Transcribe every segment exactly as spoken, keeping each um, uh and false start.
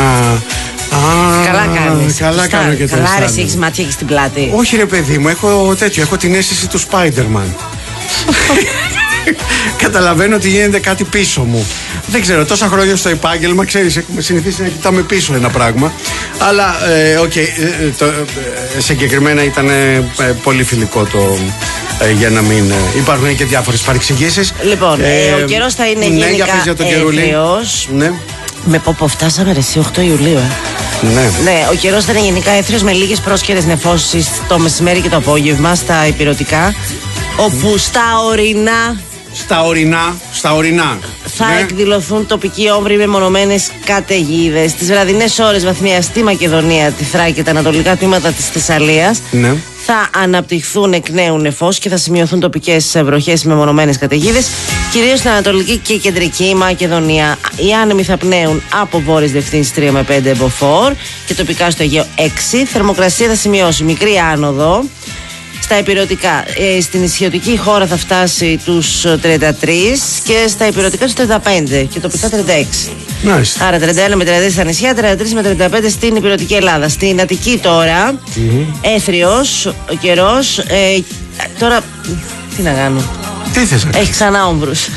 Α, καλά κάνεις. Καλά κάνω και το καλά, αισθάνομαι. ρε, έχεις μάτια και στην πλάτη. Όχι, ρε παιδί μου, έχω τέτοιο. Έχω την αίσθηση του Spider-Man. Καταλαβαίνω ότι γίνεται κάτι πίσω μου. Δεν ξέρω, τόσα χρόνια στο επάγγελμα, ξέρεις, έχουμε συνηθίσει να κοιτάμε πίσω ένα πράγμα. Αλλά, οκ, ε, okay, ε, ε, συγκεκριμένα ήταν ε, πολύ φιλικό το. Ε, για να μην. Ε, υπάρχουν και διάφορες παρεξηγήσεις. Λοιπόν, ε, ο καιρός θα είναι ναι, γενικά έθριος. Ναι. Με πόπο φτάσαμε ρε εσύ οκτώ Ιουλίου, ε. Ναι. Ναι, ο καιρός θα είναι γενικά έθριος με λίγες πρόσχερες νεφώσεις το μεσημέρι και το απόγευμα στα ηπειρωτικά. Όπου στα ορεινά. Στα ορεινά, στα ορεινά. Θα ναι. εκδηλωθούν τοπικοί όμβροι με μονομένες καταιγίδες. Τις βραδινές ώρες βαθμία στη Μακεδονία, τη Θράκη και τα ανατολικά τμήματα της Θεσσαλίας. Ναι. Θα αναπτυχθούν εκ νέου νεφός και θα σημειωθούν τοπικές βροχές με μονομένες καταιγίδες, κυρίως στην Ανατολική και Κεντρική Μακεδονία. Οι άνεμοι θα πνέουν από βόρειες διευθύνσεις τρία με πέντε μποφόρ και τοπικά στο Αιγαίο έξι. Θερμοκρασία θα σημειώσει μικρή άνοδο. Στα ηπειρωτικά, ε, στην ισιωτική χώρα θα φτάσει τους τριάντα τρία και στα ηπειρωτικά τους τριάντα πέντε και τοπικά τριάντα έξι. Nice. Άρα τριάντα ένα με τριάντα δύο στα νησιά, τριάντα τρία με τριάντα πέντε στην ηπειρωτική Ελλάδα. Στην Αττική τώρα, mm-hmm. έθριος ο καιρός. Ε, τώρα, τι να κάνω. Τι θες να κάνεις. Έχει ξανά όμβρους.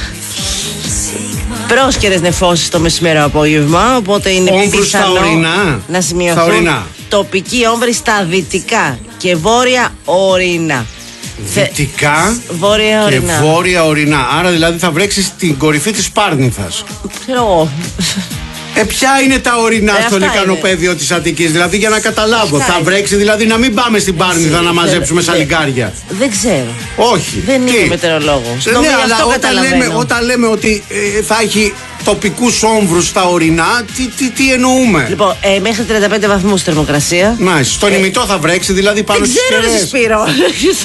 Πρόσκαιρες νεφώσεις το μεσημέρι απόγευμα, οπότε είναι πιθανό να σημειωθούν τοπικοί όμβροι στα δυτικά και βόρεια ορεινά. Δυτικά βόρεια και ορεινά. βόρεια ορεινά. Άρα δηλαδή θα βρέξει στην κορυφή της Πάρνηθας. Ξέρω. Ε, ποια είναι τα ορεινά ε, στο λικανοπέδιο της Αττικής, δηλαδή για να καταλάβω. Αυτά θα είναι. Βρέξει δηλαδή να μην πάμε στην Πάρνηθα να μαζέψουμε σαλιγκάρια. Δεν ξέρω. Όχι. Δεν είμαι μετεωρολόγος. Ναι, αλλά όταν λέμε, όταν λέμε ότι ε, θα έχει τοπικούς όμβρους στα ορεινά, τι, τι, τι εννοούμε. Λοιπόν, ε, μέχρι τριάντα πέντε βαθμούς θερμοκρασία. Nice. Στον ε, ημιτό θα βρέξει δηλαδή πάνω στις κεραίες. Δεν ξέρω, Σπύρο.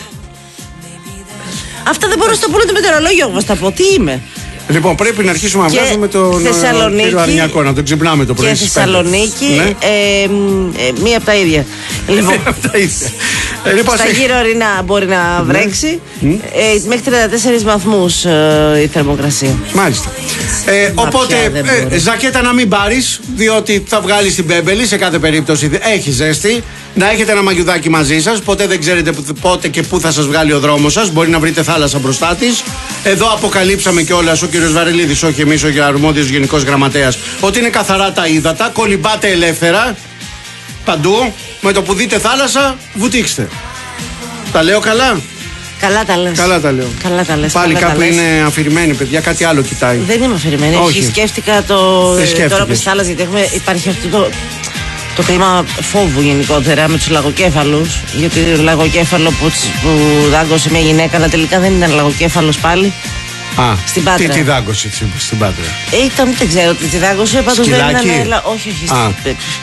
Αυτά δεν μπορώ να το πούνε το μετεωρολόγιο όπως τα πω. Τι είμαι. Λοιπόν, πρέπει να αρχίσουμε να βγάζουμε τον κύριο Αρνιακό, να τον ξυπνάμε το πρωί. Και Θεσσαλονίκη, ναι. ε, ε, μία από τα ίδια. Λοιπόν, από τα ίδια. Λοιπόν, στα γύρω ορεινά μπορεί να βρέξει. Ναι. Ε, μέχρι τριάντα τέσσερις βαθμούς ε, η θερμοκρασία. Μάλιστα. Ε, οπότε, ε, ζακέτα να μην πάρεις, διότι θα βγάλεις την πέμπελη σε κάθε περίπτωση. Έχει ζέστη. Να έχετε ένα μαγιουδάκι μαζί σας. Ποτέ δεν ξέρετε πότε και πού θα σας βγάλει ο δρόμος σας. Μπορεί να βρείτε θάλασσα μπροστά της. Εδώ αποκαλύψαμε κιόλας ο κύριος Βαρελίδης, όχι εμείς, ο αρμόδιος γενικός γραμματέας, ότι είναι καθαρά τα ύδατα. Κολυμπάτε ελεύθερα παντού. Με το που δείτε θάλασσα, βουτήξτε. Τα λέω καλά. Καλά τα λες. Καλά τα λέω. Καλά τα λες. Πάλι καλά κάπου είναι αφηρημένη, παιδιά, κάτι άλλο κοιτάει. Δεν είμαι αφηρημένη. Όχι. Σκέφτηκα το. Τώρα που στη θάλασσα, γιατί έχουμε, υπάρχει αυτό το. Το κλίμα φόβου γενικότερα με τους λαγοκέφαλους. Γιατί το λαγοκέφαλο που, που δάγκωσε μια γυναίκα, αλλά τελικά δεν ήταν λαγοκέφαλος πάλι. Α, στην Πάτρα. Τι, τι δάγκωσε στην Πάτρα. Ε, ήταν, δεν ξέρω τι δάγκωσε. Πάντως δεν ήταν. Όχι, όχι. Α.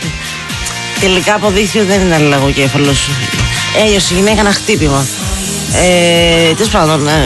Τελικά αποδείχθηκε ότι δεν ήταν λαγοκέφαλος. Έλειωσε η γυναίκα ένα χτύπημα. Ε, Τέλος πάντων. Ε,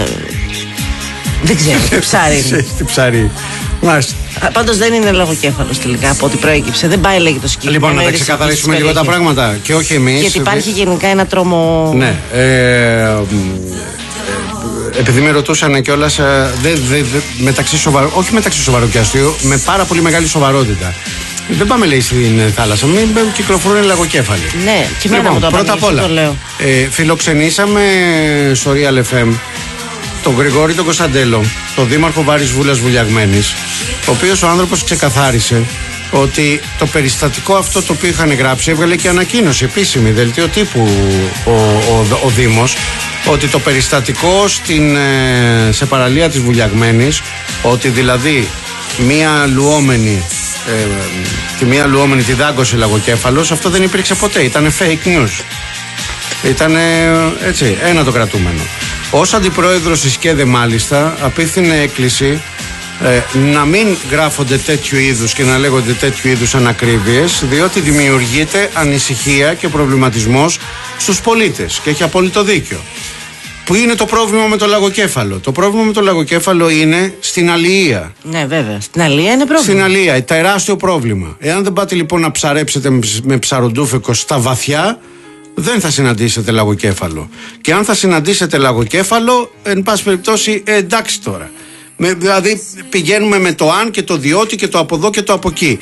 δεν ξέρω. Τι ψάρι. Τι ψάρι. Μάλιστα. Πάντως δεν είναι λογοκέφαλος τελικά από ό,τι προέκυψε. Δεν πάει λέγει το συγκεκριμένο. Λοιπόν, να τα ξεκαθαρίσουμε λίγο τα πράγματα. Και όχι εμείς. Γιατί υπάρχει δε... γενικά ένα τρόμο. Ναι. Ε, ε, επειδή με ρωτούσαν κιόλας δε, δε, δε, μεταξύ σοβαρό, όχι μεταξύ σοβαρού και αστείου, με πάρα πολύ μεγάλη σοβαρότητα. Δεν πάμε, λέει, στην θάλασσα. Μην κυκλοφορούν λαγοκέφαλοι. Ναι, και εμένα μου το πρώτα απ' όλα. Ε, φιλοξενήσαμε στο Real εφ εμ τον Γρηγόρη τον Κωνσταντέλο, τον δήμαρχο Βάρης Βούλας Βουλιαγμένης, ο οποίος ο άνθρωπος ξεκαθάρισε ότι το περιστατικό αυτό το οποίο είχαν γράψει, έβγαλε και ανακοίνωση επίσημη, δελτίο τύπου ο, ο, ο, ο Δήμος, ότι το περιστατικό στην, ε, σε παραλία της Βουλιαγμένης, ότι δηλαδή μία λουόμενη ε, τη μία λουόμενη τη δάγκωσε λαγοκέφαλος, αυτό δεν υπήρξε ποτέ, ήταν fake news. Ήταν έτσι, ένα το κρατούμενο. Ως αντιπρόεδρος της ΚΕΔΕ μάλιστα απίθυνε έκκληση ε, να μην γράφονται τέτοιου είδους και να λέγονται τέτοιου είδους ανακρίβειες, διότι δημιουργείται ανησυχία και προβληματισμός στους πολίτες και έχει απόλυτο δίκιο. Πού είναι το πρόβλημα με το λαγοκέφαλο? Το πρόβλημα με το λαγοκέφαλο είναι στην αλληλεία. Ναι, βέβαια. Στην αλληλεία είναι πρόβλημα. Στην αλληλεία, τεράστιο πρόβλημα. Εάν δεν πάτε λοιπόν να ψαρέψετε με ψαροντούφεκο στα βαθιά, δεν θα συναντήσετε λαγοκέφαλο. Και αν θα συναντήσετε λαγοκέφαλο, εν πάση περιπτώσει, ε, εντάξει τώρα. Με, δηλαδή πηγαίνουμε με το αν και το διότι και το από εδώ και το από εκεί.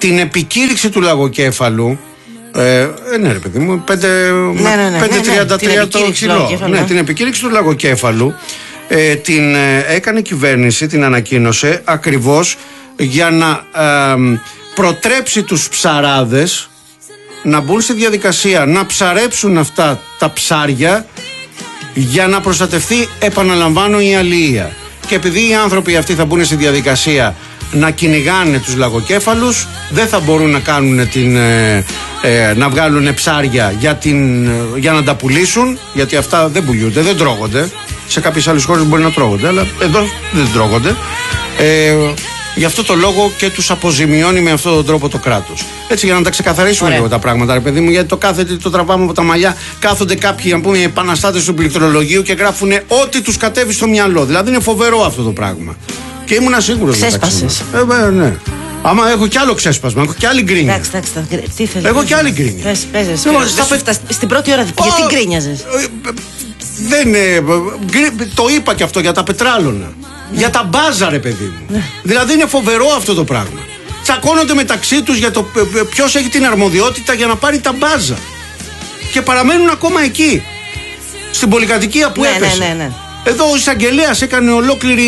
την επικήρυξη του λαγοκέφαλου. Ε, ναι, ρε παιδί μου, πέντε τριάντα τρία ναι, ναι, ναι, το κιλό. Ναι, την επικήρυξη του λαγοκέφαλου ε, την ε, έκανε η κυβέρνηση, την ανακοίνωσε ακριβώς για να ε, προτρέψει τους ψαράδες να μπουν στη διαδικασία να ψαρέψουν αυτά τα ψάρια για να προστατευτεί, επαναλαμβάνω, η αλληλεία. Και επειδή οι άνθρωποι αυτοί θα μπουν στη διαδικασία να κυνηγάνε τους λαγοκέφαλους, δεν θα μπορούν να κάνουν την, ε, ε, να βγάλουν ψάρια για, την, για να τα πουλήσουν, γιατί αυτά δεν πουλιούνται, δεν τρώγονται. Σε κάποιες άλλες χώρες μπορεί να τρώγονται, αλλά εδώ δεν τρώγονται. Ε, Γι' αυτό το λόγο και τους αποζημιώνει με αυτόν τον τρόπο το κράτος. Έτσι, για να τα ξεκαθαρίσουμε Ωραία. λίγο τα πράγματα, ρε παιδί μου, γιατί το κάθεται, το τραβάμε από τα μαλλιά. Κάθονται κάποιοι, να πούμε, επαναστάτες του πληκτρολογίου και γράφουν ό,τι τους κατέβει στο μυαλό. Δηλαδή είναι φοβερό αυτό το πράγμα. Και ήμουν σίγουρος. Ξέσπασες. Ε, ναι. Άμα έχω κι άλλο ξέσπασμα, έχω κι άλλη γκρίνια. Εντάξει, εντάξει, τι θέλεις. Έχω κι άλλη γκρίνια. Πες, πες, πες, στην πρώτη ώρα, γιατί γκρίνιαζες. Δεν, το είπα κι αυτό για τα πετράλωνα. Ναι. Για τα μπάζα, ρε παιδί μου. Ναι. Δηλαδή είναι φοβερό αυτό το πράγμα. Τσακώνονται μεταξύ τους για το ποιος έχει την αρμοδιότητα για να πάρει τα μπάζα. Και παραμένουν ακόμα εκεί. Στην πολυκατοικία που ναι, έπεσε. Ναι, ναι, ναι. Εδώ ο εισαγγελέας έκανε ολόκληρη,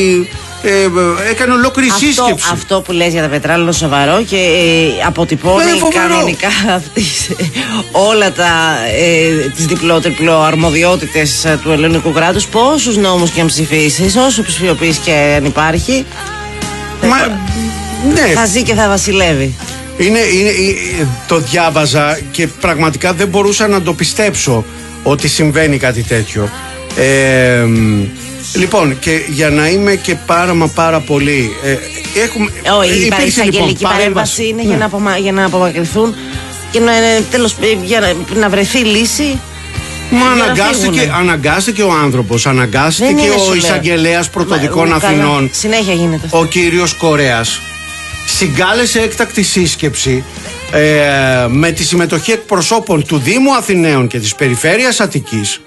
ε, έκανε ολόκληρη αυτό, σύσκεψη. Αυτό που λες για τα πετράλαινα σοβαρό και ε, αποτυπώνει κανονικά αυτής, όλα τα ε, τις διπλό-τριπλό αρμοδιότητες ε, του ελληνικού κράτους. Πόσους νόμους και αν ψηφίσεις, όσο ψηφιοποιείς και αν υπάρχει, Μα, ναι. θα ζει και θα βασιλεύει. Είναι, είναι, το διάβαζα και πραγματικά δεν μπορούσα να το πιστέψω ότι συμβαίνει κάτι τέτοιο. Ε, λοιπόν, και για να είμαι και πάρα μα πάρα πολύ ε, έχουμε, Όχι, η εισαγγελική λοιπόν, παρέμβαση είναι ναι. για, να απομα, για να απομακρυνθούν και να, τέλος, για να, να βρεθεί λύση. Μα αναγκάστηκε, αναγκάστηκε ο άνθρωπος, αναγκάστηκε ο εισαγγελέας πρωτοδικών Αθηνών. Συνέχεια γίνεται αυτό. Ο κύριος Κορέας συγκάλεσε έκτακτη σύσκεψη ε, με τη συμμετοχή εκπροσώπων του Δήμου Αθηναίων και της Περιφέρειας Αττικής.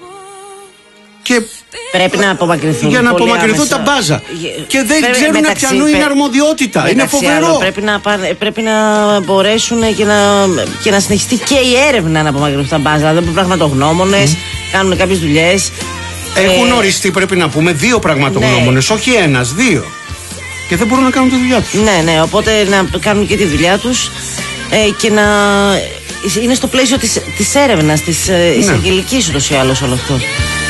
Και πρέπει να απομακρυνθούν. Για να απομακρυνθούν τα μπάζα. Και δεν πρέπει, ξέρουν μεταξύ, ποιανού είναι αρμοδιότητα. Είναι φοβερό. Άλλο, πρέπει, να, πρέπει να μπορέσουν και να, και να συνεχιστεί και η έρευνα να απομακρυνθούν τα μπάζα. Δηλαδή, πραγματογνώμονες, mm. κάνουν κάποιες δουλειές. Έχουν ε, οριστεί, πρέπει να πούμε, δύο πραγματογνώμονες, ναι. όχι ένας, δύο. Και δεν μπορούν να κάνουν τη δουλειά τους. Ναι, ναι, οπότε να κάνουν και τη δουλειά τους ε, και να. Είναι στο πλαίσιο της, της έρευνας, της ε, εισαγγελικής ούτως ή άλλως όλο αυτό.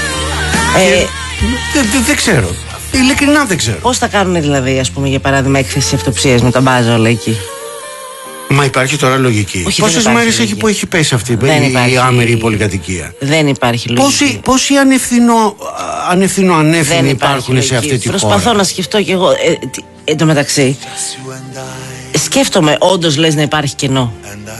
Ε, δεν δε, δε ξέρω. Ειλικρινά δεν ξέρω. Πώς θα κάνουν δηλαδή, ας πούμε, για παράδειγμα, έκθεση αυτοψίας με τα μπάζα όλα εκεί. Μα υπάρχει τώρα λογική. Πόσες μέρες έχει που έχει πέσει αυτή δεν η υπάρχει... άμερη πολυκατοικία. Δεν υπάρχει λογική. Πόσοι, πόσοι ανευθυνο, ανευθυνο ανεύθυνοι υπάρχουν λογική. Σε αυτή τη Προσπαθώ χώρα. Προσπαθώ να σκεφτώ κι εγώ. Ε, εν τω μεταξύ, σκέφτομαι, όντως λες να υπάρχει κενό.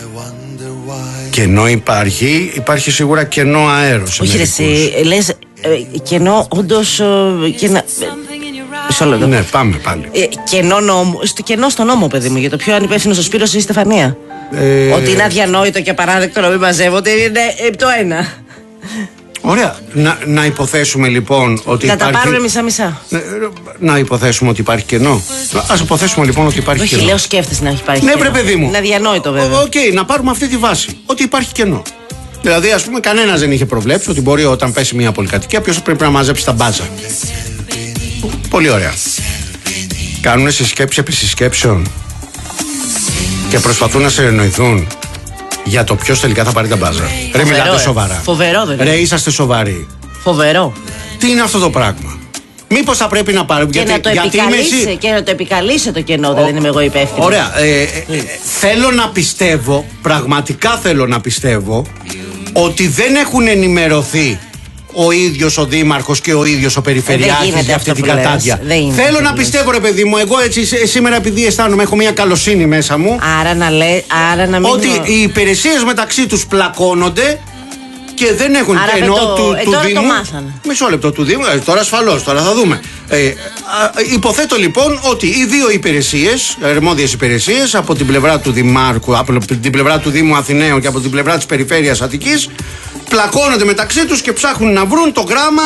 Κενό υπάρχει, υπάρχει σίγουρα κενό αέρος. Όχι, ρε, εσύ λες ε, κενό, όντως. Ε, κενά, ε, ναι, πάμε πάλι. Ε, κενό, νόμο, στο, κενό στον νόμο, παιδί μου, για το πιο ανυπεύθυνο ο Σπύρος ή η Στεφανία. Ε... Ότι είναι αδιανόητο και απαράδεκτο να μην μαζεύονται είναι ε, το ένα. Ωραία. Να, να υποθέσουμε λοιπόν ότι να υπάρχει... τα πάρουμε μισά-μισά. Να, να υποθέσουμε ότι υπάρχει κενό. Ας υποθέσουμε λοιπόν ότι υπάρχει Όχι, κενό. Όχι, λέω σκέφτεσαι να υπάρχει ναι, κενό. Ναι, βρε παιδί μου. Είναι αδιανόητο βέβαια. Οκ, okay, να πάρουμε αυτή τη βάση. Ότι υπάρχει κενό. Δηλαδή, ας πούμε, κανένας δεν είχε προβλέψει ότι μπορεί όταν πέσει μια πολυκατοικία ποιος πρέπει να μαζέψει τα μπάζα. Πολύ ωραία. Κάνουνε συσκέψεις επί συσκέψεων και προσπαθούν να συνεννοηθούν για το ποιος τελικά θα πάρει τα μπάζα. Ρε, μιλάτε σοβαρά. Φοβερό δεν είναι. Ρε, είσαστε σοβαροί. Φοβερό. Τι είναι αυτό το πράγμα. Μήπως θα πρέπει να πάρουμε. Και, γιατί, να, το γιατί εσύ... και να το επικαλείσαι το κενό, Ο... δεν είμαι εγώ υπεύθυνο. Ωραία. Ε, ε, ε, θέλω να πιστεύω, πραγματικά θέλω να πιστεύω, ότι δεν έχουν ενημερωθεί ο ίδιος ο δήμαρχος και ο ίδιος ο περιφερειάρχης για αυτή την κατάδια. Θέλω να πιστεύω, ρε παιδί μου, εγώ έτσι σήμερα επειδή αισθάνομαι, έχω μια καλοσύνη μέσα μου. Άρα να λέει, άρα να μην. Ότι οι υπηρεσίες μεταξύ τους πλακώνονται και δεν έχουν ενώ το, του, ε, του τώρα Δήμου. Το μάθανε. Μισό λεπτό του Δήμου, ε, τώρα ασφαλώς, τώρα θα δούμε. Ε, α, υποθέτω λοιπόν ότι οι δύο υπηρεσίες, αρμόδιες υπηρεσίες, από την πλευρά του Δημάρχου, από την πλευρά του Δήμου Αθηναίων και από την πλευρά της Περιφέρειας Αττικής, πλακώνονται μεταξύ τους και ψάχνουν να βρουν το γράμμα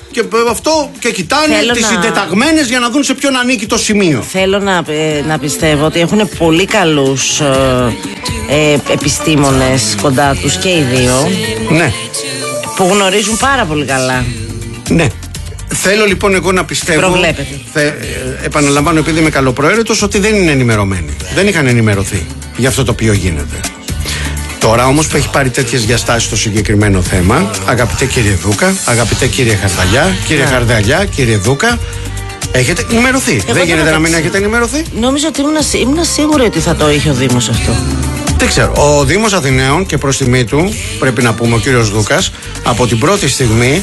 Και αυτό και κοιτάνε τις να... συντεταγμένες για να δουν σε ποιον ανήκει το σημείο. Θέλω να, ε, να πιστεύω ότι έχουν πολύ καλούς ε, ε, επιστήμονες κοντά τους και οι δύο. Ναι. Που γνωρίζουν πάρα πολύ καλά. Ναι. Θέλω λοιπόν εγώ να πιστεύω. Προβλέπετε. Θε, ε, επαναλαμβάνω, επειδή είμαι καλοπροαίρετος, ότι δεν είναι ενημερωμένοι. Δεν είχαν ενημερωθεί για αυτό το οποίο γίνεται. Τώρα όμως που έχει πάρει τέτοιες διαστάσεις στο συγκεκριμένο θέμα, αγαπητέ κύριε Δούκα, αγαπητέ κύριε Χαρδαλιά, κύριε yeah. Χαρδαλιά, κύριε Δούκα, έχετε ενημερωθεί. Εγώ δεν γίνεται να μην έχετε ενημερωθεί. Νόμιζα ότι ήμουν, ήμουν σίγουρη ότι θα το είχε ο Δήμος αυτό. Δεν ξέρω. Ο Δήμος Αθηναίων, και προς τιμή του, πρέπει να πούμε, ο κύριος Δούκας, από την πρώτη στιγμή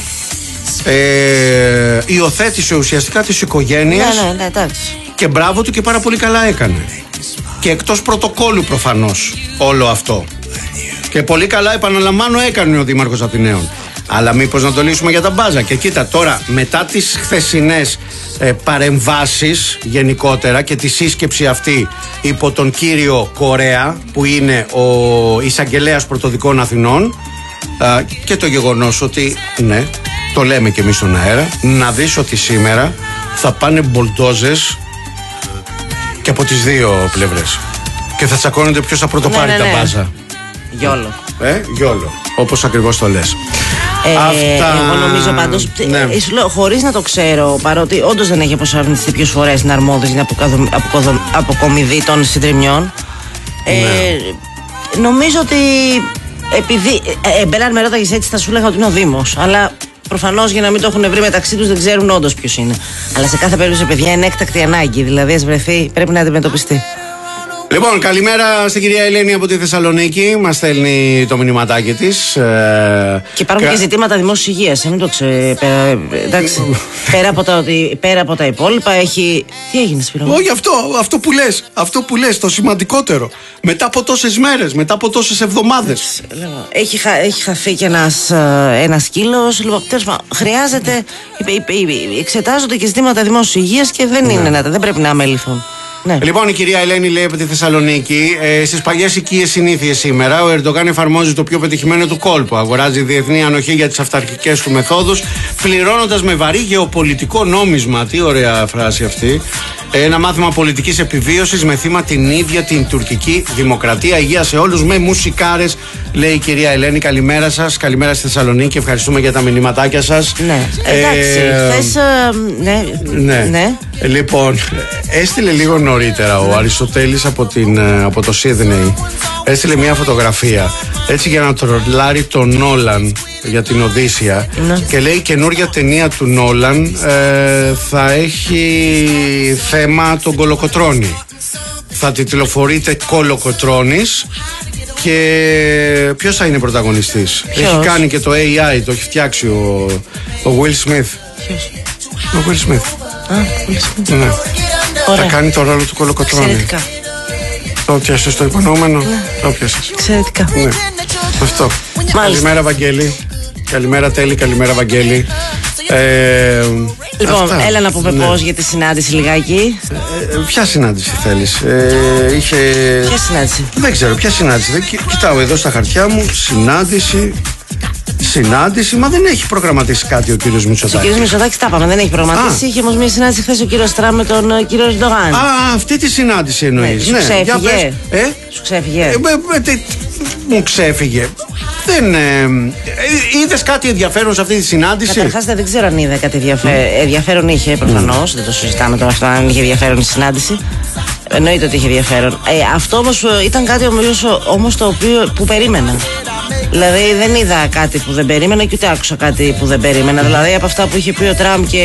ε, υιοθέτησε ουσιαστικά τις οικογένειες. Ναι, ναι, ναι, εντάξει. Και μπράβο του και πάρα πολύ καλά έκανε. Και εκτός πρωτοκόλλου προφανώς όλο αυτό. Και πολύ καλά, επαναλαμβάνω, έκανε ο Δήμαρχος Αθηναίων. Αλλά μήπως να το λύσουμε για τα μπάζα. Και κοίτα τώρα, μετά τις χθεσινές ε, παρεμβάσεις γενικότερα και τη σύσκεψη αυτή υπό τον κύριο Κορέα, που είναι ο εισαγγελέας πρωτοδικών Αθηνών, α, και το γεγονός ότι, ναι, το λέμε και εμείς στον αέρα, να δεις ότι σήμερα θα πάνε μπολντόζες και από τις δύο πλευρές. Και θα τσακώνονται ποιος θα πρωτοπάρει ναι, ναι, ναι. τα μπάζα. Γιόλο. Ε, γιόλο. Όπως ακριβώς το λες. Ε, Αυτά... Εγώ νομίζω πάντως, ναι. χωρίς να το ξέρω, παρότι όντως δεν έχει αποσαρνηθεί ποιες φορές είναι αρμόδιος για την αποκομιδή των συντριμιών, ναι. ε, νομίζω ότι επειδή ε, Μπέλαν με ρώταγες έτσι, θα σου λέγα ότι είναι ο Δήμος, αλλά προφανώς για να μην το έχουν βρει μεταξύ τους δεν ξέρουν όντως ποιος είναι. Αλλά σε κάθε περίπτωση, παιδιά, είναι έκτακτη ανάγκη, δηλαδή ας βρεθεί, πρέπει να αντιμετωπιστεί. Λοιπόν, καλημέρα στην κυρία Ελένη από τη Θεσσαλονίκη. Μας στέλνει το μηνυματάκι της. Ε, και υπάρχουν κα... και ζητήματα δημόσιας υγείας. Μην το ξέρει. Πέρα, εντάξει, πέρα, από τα, πέρα από τα υπόλοιπα έχει. Τι έγινε, Σπύρο? Όχι, αυτό, αυτό που λες. Αυτό που λες, το σημαντικότερο. Μετά από τόσες μέρες, μετά από τόσες εβδομάδες. Έχει, χα, έχει χαθεί και ένας, ένας σκύλος. Λοιπόν, χρειάζεται. Εξετάζονται και ζητήματα δημόσιας υγείας και δεν, ναι. είναι, δεν πρέπει να αμεληθούν. Ναι. Λοιπόν, η κυρία Ελένη λέει από τη Θεσσαλονίκη, ε, στις παλιές οικίες συνήθειες σήμερα, ο Ερντογάν εφαρμόζει το πιο πετυχημένο του κόλπο. Αγοράζει διεθνή ανοχή για τις αυταρχικές του μεθόδους, πληρώνοντας με βαρύ γεωπολιτικό νόμισμα. Τι ωραία φράση αυτή. Ένα μάθημα πολιτικής επιβίωσης με θύμα την ίδια την τουρκική δημοκρατία. Υγεία σε όλους με μουσικάρες, λέει η κυρία Ελένη. Καλημέρα σας, καλημέρα στη Θεσσαλονίκη. Ευχαριστούμε για τα μηνυματάκια σας. Ναι, εντάξει. Ε, χθες, ε, ναι, ναι. ναι. Λοιπόν, έστειλε λίγο νωρίτερα ο Αριστοτέλης από, την, από το Σίδνεϊ. Έστειλε μια φωτογραφία έτσι για να τρολάρει τον Νόλαν για την Οδύσσια. Ναι. Και λέει η καινούρια ταινία του Νόλαν ε, θα έχει θέμα τον Κολοκοτρώνη. Θα τιτλοφορείται Κολοκοτρώνης. Και ποιος θα είναι πρωταγωνιστής? Ποιος? Έχει κάνει και το έι άι, το έχει φτιάξει ο, ο Will Smith. Ποιος? Ο Will Smith. Α, Will Smith. Ναι. Θα κάνει το ρόλο του Κολοκοτρώνη. Εξαιρετικά. Το πιάσες το υπονοούμενο? Ναι. Το πιάσες. Εξαιρετικά. Ναι. Αυτό. Μάλιστα. Καλημέρα Βαγγέλη. Καλημέρα Τέλη, καλημέρα Βαγγέλη. Ε, λοιπόν, αυτά. Έλα να πούμε ναι. πώς για τη συνάντηση λιγάκι. Ε, ε, ποια συνάντηση θέλεις? Ε, είχε... Ποια συνάντηση? Δεν ξέρω, ποια συνάντηση? Δεν, κοιτάω εδώ στα χαρτιά μου, συνάντηση... Συνάντηση, μα δεν έχει προγραμματίσει κάτι ο κύριος Μητσοτάκης. Ο κύριος Μητσοτάκης τα είπαμε, δεν έχει προγραμματίσει. Α. Είχε όμως μια συνάντηση χθες ο κύριος Τραμπ με τον uh, κύριο Ερντογάν. Α, αυτή τη συνάντηση εννοείς. Ναι, σου ναι, ξέφυγε. Ε? Σου ξέφυγε. Ε, ε, ε, μου ξέφυγε. Δεν. Ε, ε, είδες κάτι ενδιαφέρον σε αυτή τη συνάντηση? Καταρχάς δεν ξέρω αν είδα κάτι ενδιαφέρον. Mm. Ενδιαφέρον είχε προφανώς. Mm. Δεν το συζητάμε τώρα αυτό, αν είχε ενδιαφέρον η συνάντηση. Εννοείται ότι είχε ενδιαφέρον. Ε, αυτό όμως ήταν κάτι όμως το οποίο που περίμενα. Δηλαδή δεν είδα κάτι που δεν περίμενα και ούτε άκουσα κάτι που δεν περίμενα. Δηλαδή από αυτά που είχε πει ο Τραμπ και,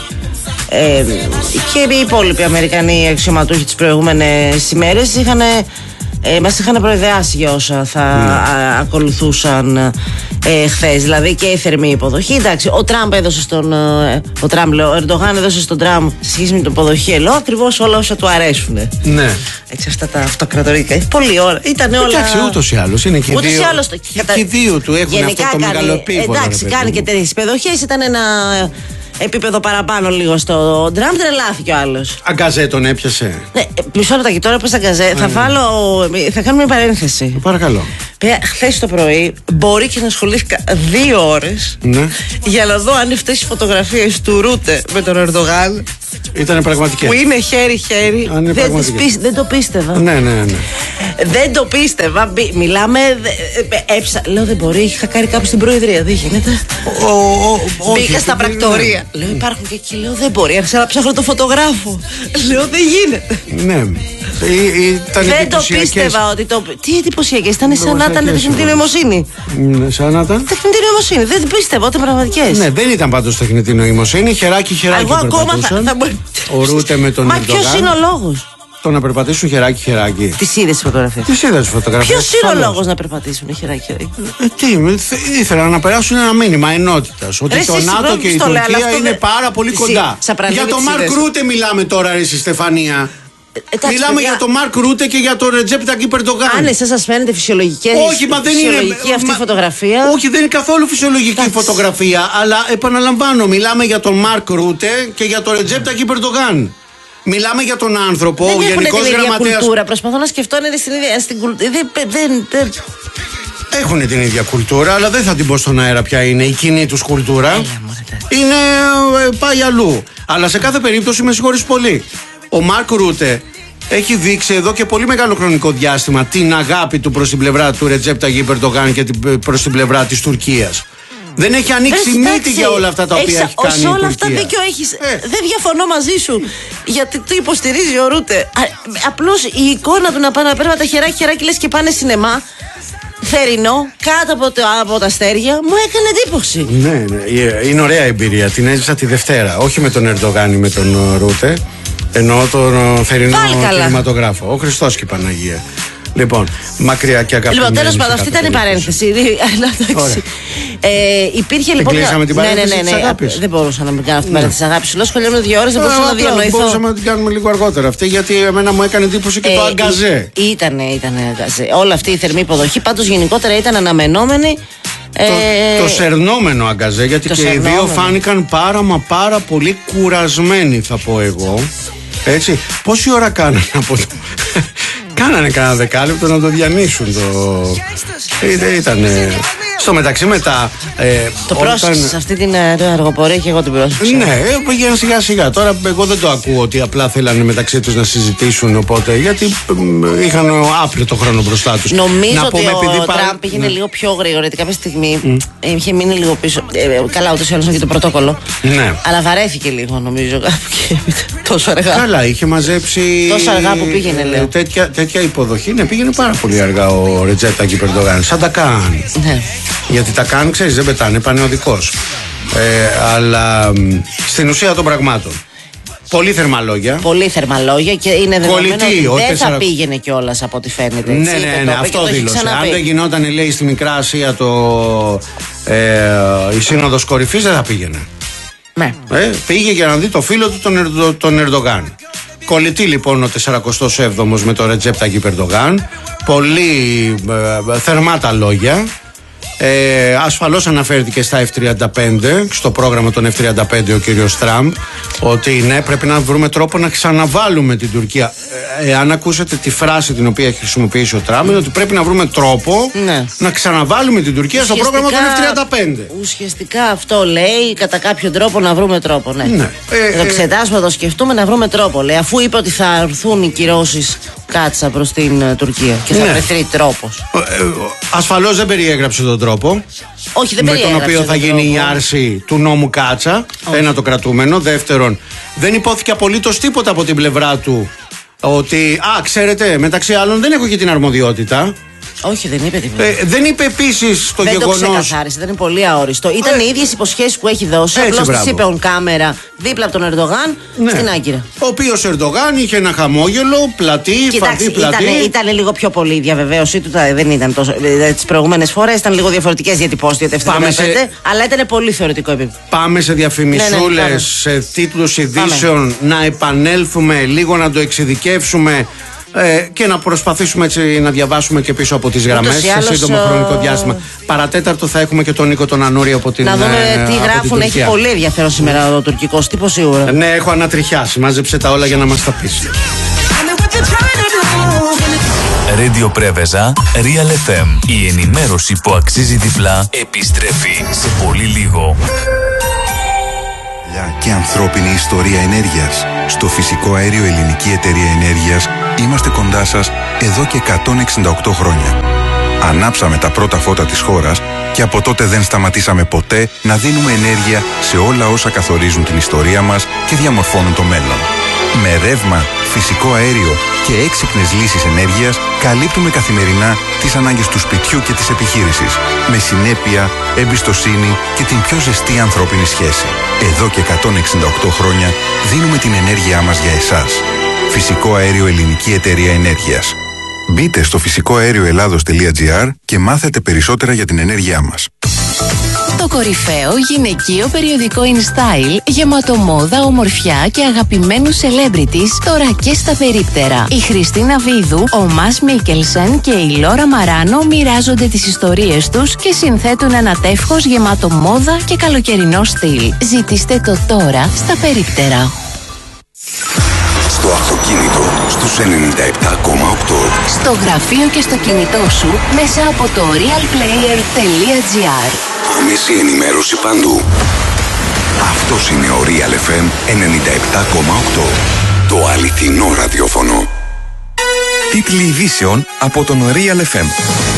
ε, και οι υπόλοιποι Αμερικανοί αξιωματούχοι τις προηγούμενες ημέρες είχαν, ε, μας είχαν προειδεάσει για όσα θα mm. α, ακολουθούσαν ε, χθες. Δηλαδή και η θερμή υποδοχή. Εντάξει, ο Τραμπ έδωσε στον. Ε, ο Τραμπ, λέω, ο Ερντογάν έδωσε στον Τραμπ σε σχέση με την υποδοχή ελό ακριβώς όλα όσα του αρέσουν. Ναι. Έτσι, αυτά τα αυτοκρατορικά. Πολύ ώρα. Ήταν όλα. Εντάξει, ούτως ή άλλως είναι και ούτως δύο. Άλλως, και κατα... οι δύο του έχουν αυτό το μεγάλο επίπεδο. Εντάξει, κάνει και τέτοιες υποδοχές. Ήταν ένα επίπεδο παραπάνω λίγο στο Τραμπ. Τρελάθηκε ο άλλος. Αγκαζέ τον έπιασε. Ναι, μισό λεπτό και τώρα πες αγκαζέ. Ναι, θα, ναι. Βάλω, θα κάνω μια παρένθεση. Παρακαλώ. Χθες το πρωί μπορεί και να ασχολήθηκα δύο ώρες ναι. για να δω αν αυτές οι φωτογραφίες του Ρούτε με τον Ερντογάν ήταν πραγματικές. Που είναι χέρι-χέρι. Δεν, δεν το πίστευα. Ναι, ναι, ναι. Δεν το πίστευα. Μιλάμε. Έψα. Λέω δεν μπορεί. Είχα κάνει κάπου στην Προεδρία. Δεν γίνεται. Ο, ο, ο, Μπήκα όχι, στα πρακτορία. Ναι. Λέω υπάρχουν και εκεί. Λέω δεν μπορεί. Άρχισα να ψάχνω το φωτογράφο. Λέω δεν γίνεται. Ναι. Ήταν δεν το πίστευα ότι το. Τι εντυπωσιακές. Ήταν σαν να ήταν τεχνητή νοημοσύνη. Ναι, σαν να ήταν. Τεχνητή νοημοσύνη. Δεν πίστευα ότι πραγματικές. Ναι, δεν ήταν πάντως τεχνητή νοημοσύνη. Χεράκι, χεράκι. Εγώ ακόμα θα. Ο Ρούτε με τον Μα Ερντογάν. ποιος είναι ο λόγος? Το να περπατήσουν χεράκι χεράκι. Τις είδες φωτογραφίες? Τις είδες φωτογραφίες. Ποιος είναι ο λόγος να περπατήσουν χεράκι χεράκι? Ε, τι, ήθελα να περάσουν ένα μήνυμα ενότητας. Ότι το ΝΑΤΟ και η Τουρκία είναι πάρα πολύ κοντά. Για τον Μαρκ Ρούτε μιλάμε τώρα, ρε Στεφανία. Ε, Μιλάμε παιδιά. για τον Μαρκ Ρούτε και για τον Ρετζέπ Ταγιπ Ερντογάν. Αν εσάς σας φαίνεται φυσιολογική αυτή η φωτογραφία. Όχι, δεν είναι καθόλου φυσιολογική η φωτογραφία. Αλλά επαναλαμβάνω, μιλάμε για τον Μαρκ Ρούτε και για τον Ρετζέπ Ταγιπ Ερντογάν. Μιλάμε για τον άνθρωπο, δεν ο Γενικός Γραμματέας. Γραμματέας. Δεν κουλτούρα. Προσπαθώ να σκεφτώ αν είναι στην ίδια στην κουλτούρα. Δεν, δεν... Έχουν την ίδια κουλτούρα, αλλά δεν θα την πω στον αέρα ποια είναι η κοινή τους κουλτούρα. Έλα, είναι ε, πάει αλλού. Αλλά σε κάθε περίπτωση με συγχωρείς πολύ. Ο Μαρκ Ρούτε έχει δείξει εδώ και πολύ μεγάλο χρονικό διάστημα την αγάπη του προς την πλευρά του Ρετζέπ Ταγιπ Ερντογάν και προς την πλευρά της Τουρκίας. Δεν έχει ανοίξει Ρε, μύτη για όλα αυτά τα οποία έχεις, έχει κάνει η Τουρκία. όλα αυτά δίκιο έχεις. Ε. Δεν διαφωνώ μαζί σου. Γιατί το υποστηρίζει ο Ρούτε. Απλώς η εικόνα του να πάνε να παίρνει τα χεράκι χεράκι λες και πάνε σινεμά. Θερινό, κάτω από, το, από τα αστέρια, μου έκανε εντύπωση. Ναι, ναι, είναι ωραία εμπειρία. Την έζησα τη Δευτέρα. Όχι με τον Ερντογάν ή με τον Ρούτε. Εννοώ τον θερινό κινηματογράφο. Ο Χριστός και η Παναγία. Λοιπόν, μακριά και αγαπημένη. Λοιπόν, τέλος πάντων, αυτή ήταν η παρένθεση. ε, υπήρχε λοιπόν. Κλείσαμε την παρένθεση. Ναι, ναι, ναι, ναι. Δεν μπορούσα να μην κάνω αυτή την παρένθεση τη αγάπη. Λέω σχολιάζομαι δύο ώρες, δεν μπορούσα να διανοηθώ. Μπορούσαμε να την κάνουμε λίγο αργότερα αυτή, γιατί εμένα μου έκανε εντύπωση και το αγκαζέ. Ήτανε, ήτανε αγκαζέ. Όλη αυτή η θερμή υποδοχή πάντως γενικότερα ήταν αναμενόμενη. Το, ε... το σερνόμενο αγκαζέ, γιατί και σερνόμενο. Οι δύο φάνηκαν πάρα μα πάρα πολύ κουρασμένοι, θα πω εγώ. Έτσι, πόση ώρα κάνανε από το. Κάνανε κανένα δεκάλεπτο να το διανύσουν το. Ήταν. Στο μεταξύ μετά. Ε, το όταν... πρόσεξες αυτή την αργοπορία και εγώ την πρόσεξα. Ναι, πήγαινε σιγά σιγά. Τώρα εγώ δεν το ακούω ότι απλά θέλανε μεταξύ τους να συζητήσουν. Οπότε γιατί είχαν άπλετο χρόνο μπροστά τους. Νομίζω να ότι πούμε, ο επειδή Τραμπ πήγαινε ναι. λίγο πιο γρήγορα. Γιατί κάποια στιγμή mm. είχε μείνει λίγο πίσω. Ε, καλά, ούτως ή άλλως για το πρωτόκολλο. Ναι. Αλλά βαρέθηκε λίγο νομίζω. Τόσο αργά. Καλά, είχε μαζέψει. Τόσο αργά που πήγαινε, λέω. Τέτοια, τέτοια υποδοχή. Ναι, πήγαινε πάρα πολύ αργά ο Ρετζέπ Ταγιπ Ερντογάν. Σαν τα κάνει. Ναι. Γιατί τα κάνουν, ξέρεις, δεν πετάνε, πάνε οδικός. Ε, αλλά στην ουσία των πραγμάτων. Πολύ θερμά λόγια. Πολύ θερμά λόγια και είναι δεδομένο Κολλητή, ότι δεν τέσσερα... θα πήγαινε κιόλας από ό,τι φαίνεται. Ναι, ναι, ναι, ναι, αυτό δήλωσε. Αν δεν γινόταν, λέει, στη Μικρά Ασία το, ε, η Σύνοδος Κορυφής, δεν θα πήγαινε. Ναι. Ε, πήγε για να δει το φίλο του τον, Ερντο, τον Ερντογάν. Κολλητή λοιπόν ο σαρανταεπτός έβδομος με τον Ρετζέπ Ταγιπ Ερντογάν. Πολύ ε, θερμά τα λόγια. Ε, ασφαλώς αναφέρθηκε στα εφ τριάντα πέντε, στο πρόγραμμα των εφ τριάντα πέντε ο κύριος Τραμπ, ότι ναι, πρέπει να βρούμε τρόπο να ξαναβάλουμε την Τουρκία. Ε, εάν ακούσετε τη φράση την οποία έχει χρησιμοποιήσει ο Τραμπ, είναι ότι πρέπει να βρούμε τρόπο ναι. να ξαναβάλουμε την Τουρκία στο πρόγραμμα των εφ τριάντα πέντε. Ουσιαστικά αυτό λέει, κατά κάποιο τρόπο να βρούμε τρόπο. Ναι. ναι. Ε, το εξετάσουμε, το σκεφτούμε, να βρούμε τρόπο. Λέει, αφού είπε ότι θα έρθουν οι κυρώσεις κάτσα προς την uh, Τουρκία και θα ναι. βρεθεί τρόπος. Ε, ε, ασφαλώς δεν περιέγραψε τον τρόπο. Όχι, δεν με τον οποίο θα γίνει τρόπο. η άρση του νόμου Κάτσα. Όχι. Ένα το κρατούμενο. Δεύτερον, δεν υπόθηκε απολύτως τίποτα από την πλευρά του ότι, α, ξέρετε, μεταξύ άλλων δεν έχω και την αρμοδιότητα. Όχι, δεν είπε τίποτα. Ε, δεν είπε επίσης το δεν γεγονός. Δεν το ξεκαθάρισε, ήταν πολύ αόριστο. Ήταν ε, οι ίδιες υποσχέσεις που έχει δώσει. Απλώς τις είπε on κάμερα δίπλα από τον Ερντογάν ναι. στην Άγκυρα. Ο οποίος Ερντογάν είχε ένα χαμόγελο, πλατή, φαρδί πλατή. Ήταν, ήταν λίγο πιο πολύ η διαβεβαίωσή του. Δεν ήταν τόσο. Τις προηγούμενες φορές ήταν λίγο διαφορετικές διατυπώσεις του εφ σε... αλλά ήταν πολύ θεωρητικό επίπεδο. Πάμε σε διαφημισούλες, ναι, ναι, σε τίτλους ειδήσεων, να επανέλθουμε λίγο να το εξειδικεύσουμε. Ε, και να προσπαθήσουμε έτσι να διαβάσουμε και πίσω από τις γραμμές σε σύντομο χρονικό διάστημα. Παρατέταρτο θα έχουμε και τον Νίκο τον Ανούρη από την Τουρκία. Να δούμε τι γράφουν. Έχει πολύ ενδιαφέρον σήμερα ο τουρκικός τύπος σίγουρα. Ναι, έχω ανατριχιάσει. Μάζεψε τα όλα για να μας τα πεις. Radio Πρέβεζα, Real εφ εμ. Η ενημέρωση που αξίζει διπλά επιστρέφει σε πολύ λίγο. Και ανθρώπινη ιστορία ενέργειας. Στο Φυσικό Αέριο Ελληνική Εταιρεία Ενέργειας είμαστε κοντά σας εδώ και εκατόν εξήντα οκτώ χρόνια. Ανάψαμε τα πρώτα φώτα της χώρας και από τότε δεν σταματήσαμε ποτέ να δίνουμε ενέργεια σε όλα όσα καθορίζουν την ιστορία μας και διαμορφώνουν το μέλλον. Με ρεύμα, φυσικό αέριο και έξυπνες λύσεις ενέργειας καλύπτουμε καθημερινά τις ανάγκες του σπιτιού και της επιχείρησης. Με συνέπεια, εμπιστοσύνη και την πιο ζεστή ανθρώπινη σχέση. Εδώ και εκατόν εξήντα οκτώ χρόνια δίνουμε την ενέργειά μας για εσάς. Φυσικό Αέριο Ελληνική Εταιρεία Ενέργειας. Μπείτε στο φυσικό αέριο ελλάδος τελεία τζι άρ και μάθετε περισσότερα για την ενέργειά μας. Το κορυφαίο γυναικείο περιοδικό InStyle, γεμάτο μόδα, ομορφιά και αγαπημένους celebrities, τώρα και στα περίπτερα. Η Χριστίνα Βίδου, ο Μας Μίκελσεν και η Λόρα Μαράνο μοιράζονται τις ιστορίες τους και συνθέτουν ένα τεύχος γεμάτο μόδα και καλοκαιρινό στυλ. Ζητήστε το τώρα στα περίπτερα. Στο αυτοκίνητο, στους ενενήντα επτά κόμμα οκτώ. Στο γραφείο και στο κινητό σου, μέσα από το real player τελεία τζι άρ. Άμεση ενημέρωση παντού. Αυτός είναι ο Real εφ εμ ενενήντα επτά κόμμα οκτώ. Το αληθινό ραδιόφωνο. Τίτλοι ειδήσεων από τον Real εφ εμ.